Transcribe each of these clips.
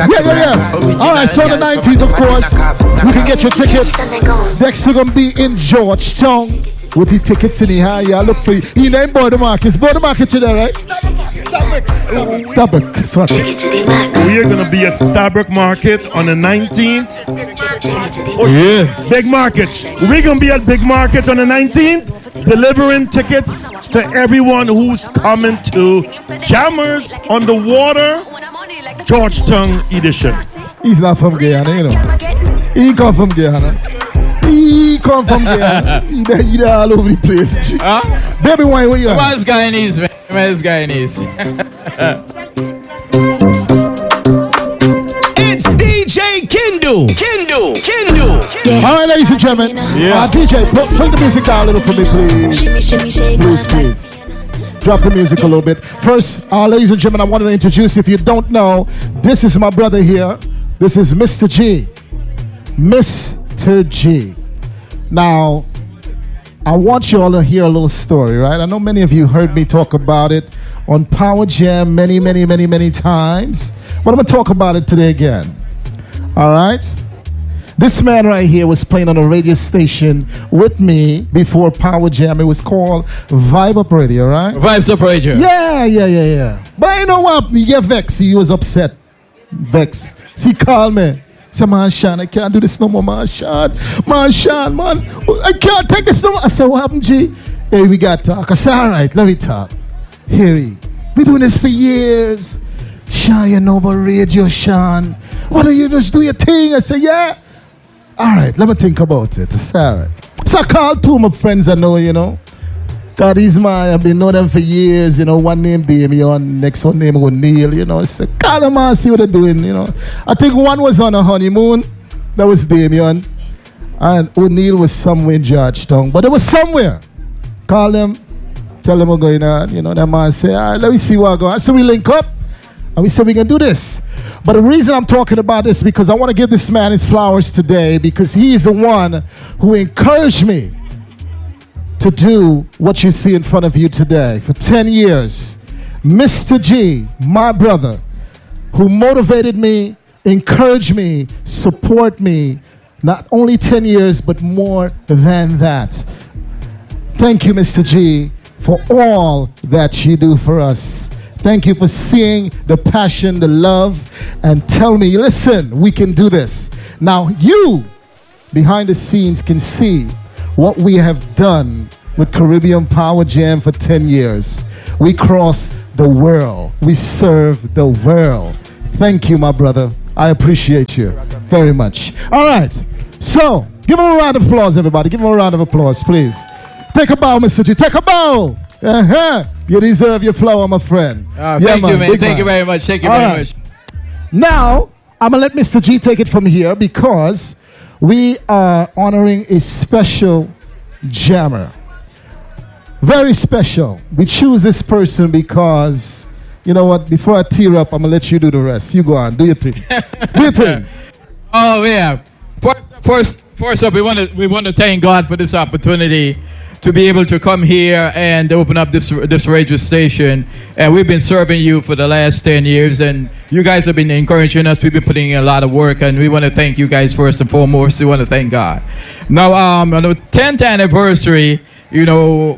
All right, so the 19th, of course, you can get your tickets. Dexter gonna be in Georgetown with the tickets in the hand. Yeah, look for you. He named Border Market. Border Market, you there, right? Starbuck. We are gonna be at Starbuck Market on the 19th. Oh yeah, Big Market. We're gonna be at Big Market on the 19th, delivering tickets to everyone who's coming to Jammers on the Water Georgetown edition. He's not from Guyana, you know. He come from Guyana. He come from Guyana. He there all over the place. Baby, why you? Man's Guyanese, man. Man's Guyanese. It's DJ Kindu. Yeah. All right, ladies and gentlemen. Yeah. DJ, play the music down a little for me, please. Please. Drop the music a little bit. First, ladies and gentlemen, I wanted to introduce, if you don't know, this is my brother here. This is Mr. G. Mr. G. Now, I want you all to hear a little story, right? I know many of you heard me talk about it on Power Jam many times, but I'm going to talk about it today again. All right? This man right here was playing on a radio station with me before Power Jam. It was called Vibe Up Radio, right? Vibes Up Radio. Yeah. But you know what? He get vexed. He was upset. Vexed. See, call me. Say, man, Sean, I can't do this no more, man, Sean. Man, I can't take this no more. I said, what happened, G? Hey, we got to talk. I said, all right, let me talk. Here he. We doing this for years. Sean, you know about radio, Sean. Why don't you just do your thing? I said, yeah. All right, let me think about it. I said, all right. So I called two of my friends I know, you know. God, he's mine. I've been knowing them for years, you know. One name Damian, next one name O'Neal, you know. I said, call them and see what they're doing, you know. I think one was on a honeymoon. That was Damian. And O'Neal was somewhere in Georgetown. But it was somewhere. Call them, tell them what's going on. You know, that man say, all right, let me see what's going on. So we link up. And we said we can do this. But the reason I'm talking about this is because I want to give this man his flowers today, because he's the one who encouraged me to do what you see in front of you today for 10 years. Mr. G, my brother, who motivated me, encouraged me, support me, not only 10 years, but more than that. Thank you, Mr. G, for all that you do for us. Thank you for seeing the passion, the love, and tell me, listen, we can do this. Now, you, behind the scenes, can see what we have done with Caribbean Power Jam for 10 years. We cross the world. We serve the world. Thank you, my brother. I appreciate you very much. All right. So, give him a round of applause, everybody. Give him a round of applause, please. Take a bow, Mr. G. Take a bow. You deserve your flower, my friend. Thank you, man. Thank you very much. Thank you very much. Now, I'm going to let Mr. G take it from here, because we are honoring a special jammer. Very special. We choose this person because, you know what, before I tear up, I'm going to let you do the rest. You go on. Do your thing. Do your thing. Oh, yeah. First up, we want to thank God for this opportunity to be able to come here and open up this radio station. And we've been serving you for the last 10 years, and you guys have been encouraging us. We've been putting in a lot of work, and we want to thank you guys first and foremost. We want to thank God. Now, on the 10th anniversary, you know,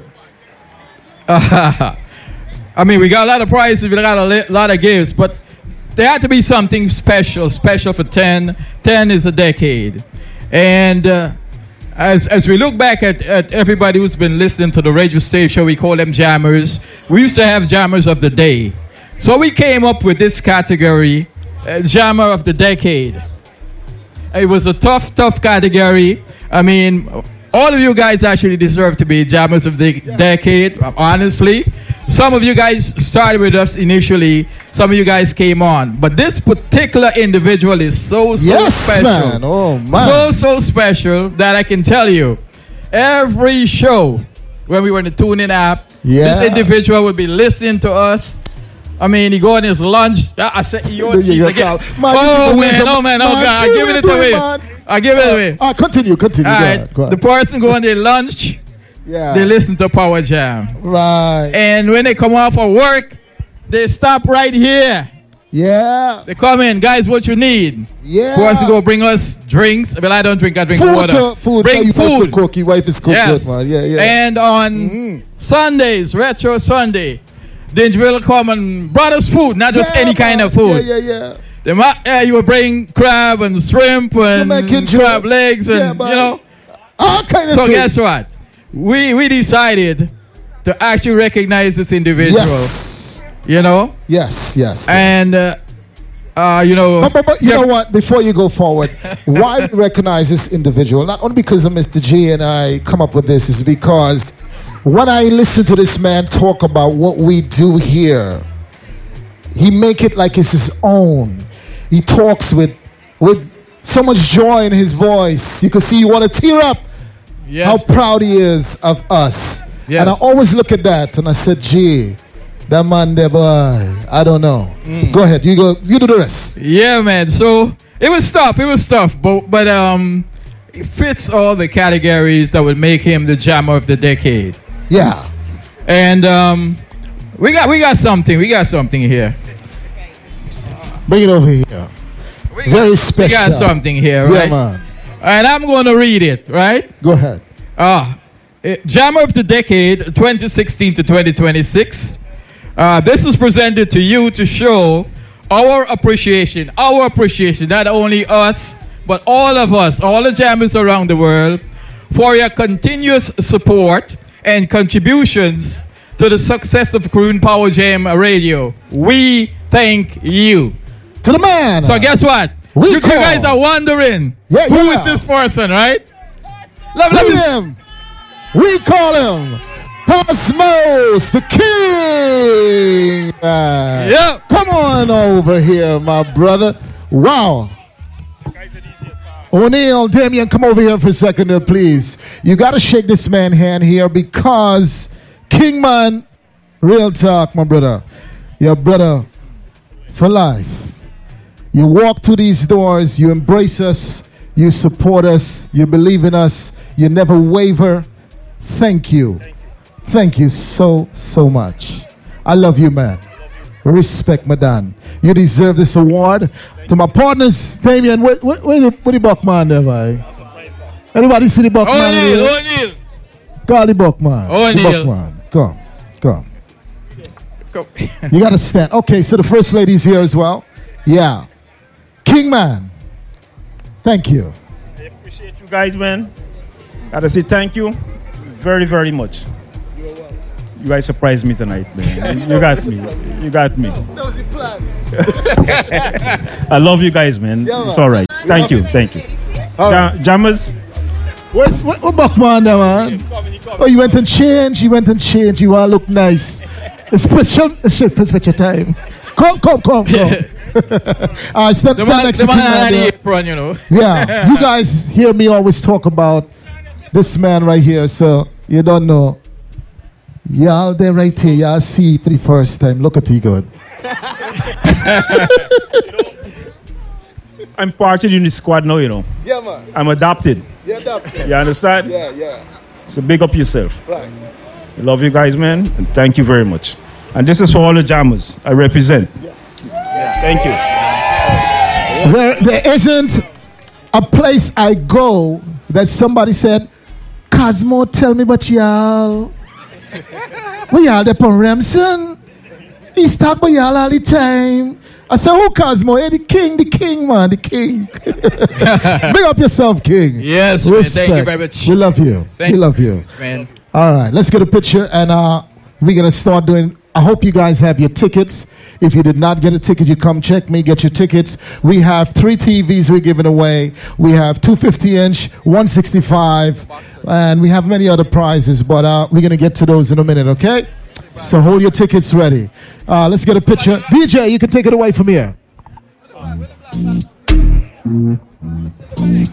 I mean, we got a lot of prizes, we got a lot of gifts, but there had to be something special for 10. 10 is a decade. And as we look back at everybody who's been listening to the radio station, we call them jammers. We used to have jammers of the day. So we came up with this category, jammer of the decade. It was a tough category. I mean, all of you guys actually deserve to be jammers of the decade, honestly. Some of you guys started with us initially. Some of you guys came on. But this particular individual is so special. Man. Oh, man. So special that I can tell you, every show when we were in the TuneIn app, this individual would be listening to us. I mean, he go on his lunch. I said, oh, man. I give it away. Continue. All right. Go on. The person go on their lunch. Yeah. They listen to Power Jam. Right. And when they come off of work, they stop right here Yeah. They come in, guys, what you need? Yeah. For us to go bring us drinks. Well, I don't drink, I drink Food, water. food. Bring You food. cook. Your wife is cook Yes. good, man. Yeah, yeah. And on Sundays, Retro Sunday, Danger will come and brought us food, not just Yeah, any kind man. of food. Yeah. You will bring crab and shrimp and making crab sure. legs and, Yeah, you man. know. All kind of So things. guess what? We decided to actually recognize this individual, Yes. you know. Yes. And, you know. But you know what? Before you go forward, why we recognize this individual, not only because of Mr. G and I come up with this, is because when I listen to this man talk about what we do here, he make it like it's his own. He talks with so much joy in his voice. You can see you want to tear up Yes. how proud he is of us. Yes. And I always look at that and I said, gee, that man there, boy, I don't know. Go ahead, you do the rest. Yeah, man. So it was tough. But it fits all the categories that would make him the jammer of the decade. Yeah. And we got something. We got something here. Bring it over here. Very special. We got something here, Yeah, right? man. And I'm going to read it, right? Go ahead. Jammer of the Decade 2016 to 2026. This is presented to you to show our appreciation, not only us, but all of us, all the jammers around the world, for your continuous support and contributions to the success of Caribbean Power Jam Radio. We thank you. To the man. So guess what? You guys are wondering, who is this person, right? Let me him. We call him Cosmos, the King. Yeah. Come on over here, my brother. Wow. O'Neal, Damien, come over here for a second there, please. You got to shake this man's hand here because Kingman, real talk, my brother. Your brother for life. You walk through these doors, you embrace us, you support us, you believe in us, you never waver. Thank you. Thank you so, so much. I love you, man. Respect, madam. You deserve this award. To my partners, Damien, where the Buckman there, boy? Everybody see the Buckman? O'Neal. Call the Buckman. O'Neal. Buckman. Come. You got to stand. Okay, so the first lady's here as well. Yeah. Kingman, thank you. I appreciate you guys, man. Gotta say thank you very, very much. You guys surprised me tonight, man. You got me. That was the plan. I love you guys, man. Yeah, man. It's all right. Thank you. All right. Jammers. What Buckman there, man? Oh, you went and changed. You want to look nice. It's special time. Come. All right, stand next to Kingman. Apron, you know. Yeah, you guys hear me always talk about this man right here, so you don't know. Y'all there right here, y'all see for the first time. Look at you good. I'm part of the squad now, you know. Yeah, man. I'm adopted. You're adopted. You understand? Yeah. So big up yourself. Right. I love you guys, man, and thank you very much. And this is for all the jammers I represent. Yes. Thank you. There isn't a place I go that somebody said, Cosmo, tell me about y'all. We y'all there on Remsen. He's talking about y'all all the time. I said, who Cosmo? Hey, the king, man, the king. Big up yourself, King. Yes, man. Thank you very much. We love you. We love you. Man. All right, let's get a picture and we're going to start doing, I hope you guys have your tickets. If you did not get a ticket, you come check me, get your tickets. We have 3 TVs we're giving away. We have 250-inch, 165, and we have many other prizes, but we're going to get to those in a minute, okay? So hold your tickets ready. Let's get a picture. DJ, you can take it away from here.